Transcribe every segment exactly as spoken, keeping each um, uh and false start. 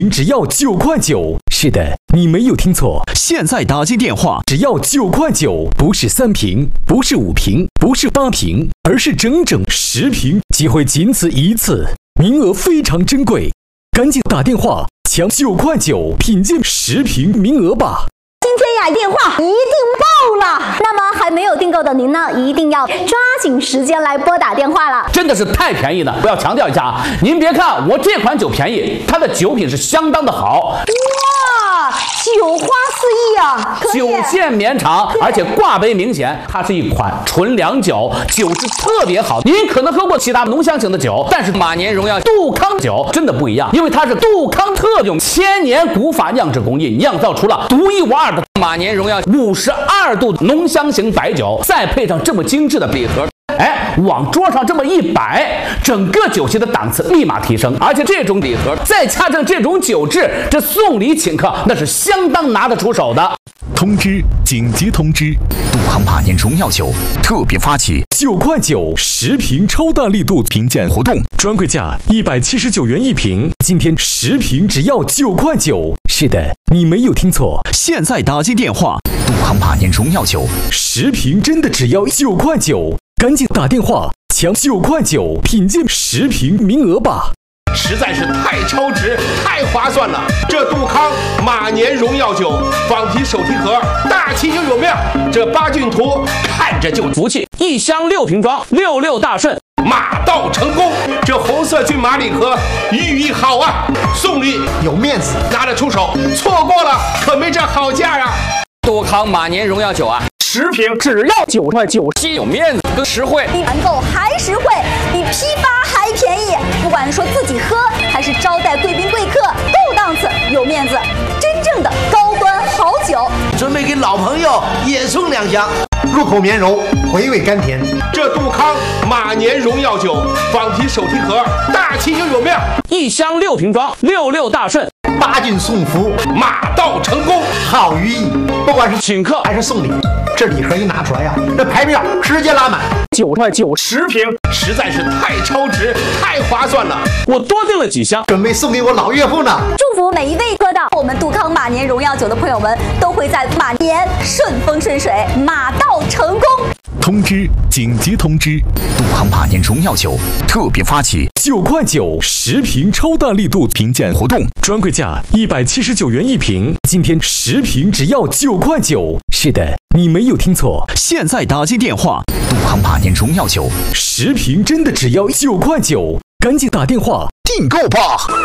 只要九块九。是的，你没有听错， 现在打进电话只要九块九，不是三瓶，不是五瓶，不是八瓶，而是整整十瓶，机会仅此一次，名额非常珍贵，赶紧打电话抢九块九品鉴十瓶名额吧。 今天雅电话一定爆了！那么还没有订购的您呢，一定要抓紧时间来拨打电话了。 真的是太便宜了！我要强调一下啊，您别看我这款酒便宜，它的酒品是相当的好。 哇，酒花四溢啊！ 酒线绵长，而且挂杯明显，它是一款纯粮酒，酒质特别好。您可能喝过其他浓香型的酒，但是马年荣耀杜康酒真的不一样，因为它是杜康特用千年古法酿制工艺酿造出了独一无二的马年荣耀五十二度浓香型白酒，再配上这么精致的礼盒。哎，往桌上这么一摆，整个酒席的档次立马提升。而且这种礼盒再加上这种酒质，这送礼请客那是相当拿得出手的。 通知，紧急通知！杜康马年荣耀酒特别发起九块九十瓶超大力度品鉴活动， 专柜价一百七十九元一瓶，今天十瓶只要九块九。是的，你没有听错， 现在打进电话，杜康马年荣耀酒十瓶真的只要九块九，赶紧打电话抢九块九品鉴十瓶名额吧。 实在是太超值，太划算了！这杜康马年荣耀酒仿皮手提盒，大气又有面，这八骏图看着就福气，一箱六瓶装，六六大顺， 马到成功。这红色骏马礼盒寓意好啊，送礼有面子，拿得出手，错过了可没这好价啊！ 杜康马年荣耀酒啊， 十瓶只要九块九，既有面子更实惠， 比团购还实惠，比批发还便宜。不管是说自己喝，还是招待贵宾贵客，够档次，有面子，真正的高端好酒。 准备给老朋友也送两箱，入口绵柔，回味甘甜。 这杜康马年荣耀酒仿皮手提盒，大气又有面， 一箱六瓶装，六六大顺， 八骏送福， 马到成功， 好寓意。不管是请客还是送礼，这礼盒一拿出来呀、啊，这排面直接拉满。 九块九十瓶，实在是太超值，太划算了！ 我多订了几箱， 准备送给我老岳父呢。 祝福每一位喝到我们杜康马年荣耀酒的朋友们，都会在马年顺风顺水，马到成功。 通知，紧急通知！杜康马年荣耀酒特别发起九块九十瓶超大力度品鉴活动， 专柜价一百七十九元一瓶，今天十瓶只要九块九。是的，你没有听错， 现在打进电话，杜康马年荣耀酒十瓶真的只要九块九，赶紧打电话订购吧。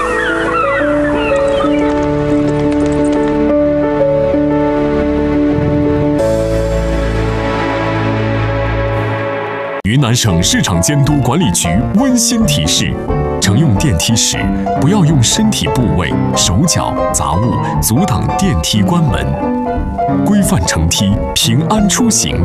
云南省市场监督管理局温馨提示：乘用电梯时，不要用身体部位、手脚、杂物阻挡电梯关门，规范乘梯，平安出行。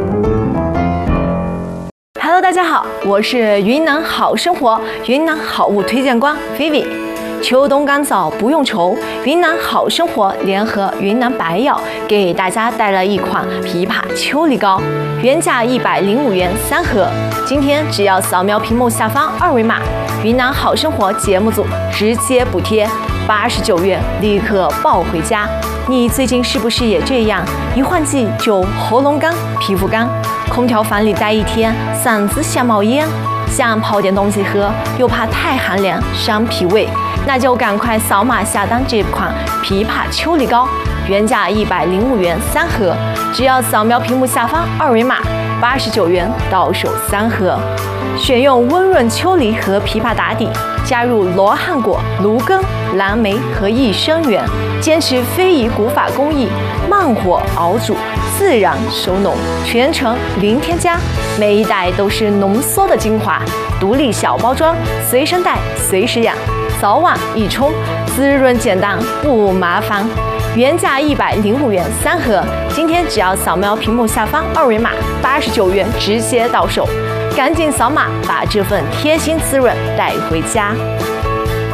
Hello， 大家好，我是云南好生活云南好物推荐官 Vivi。秋冬干燥不用愁，云南好生活联合云南白药给大家带来一款枇杷秋梨膏，原价一百零五元三盒，今天只要扫描屏幕下方二维码，云南好生活节目组直接补贴八十九元，立刻抱回家。你最近是不是也这样？一换季就喉咙干、皮肤干，空调房里待一天，嗓子想冒烟，想泡点东西喝，又怕太寒凉伤脾胃，那就赶快扫码下单这款枇杷秋梨膏，原价一百零五元三盒，只要扫描屏幕下方二维码，八十九元到手三盒。选用温润秋梨和枇杷打底，加入罗汉果、芦根、蓝莓和益生元，坚持非遗古法工艺，慢火熬煮，自然收浓，全程零添加，每一袋都是浓缩的精华，独立小包装，随身带，随时养，早晚一冲，滋润简单不麻烦。原价一百零五元三盒，今天只要扫描屏幕下方二维码，八十九元直接到手，赶紧扫码把这份贴心滋润带回家。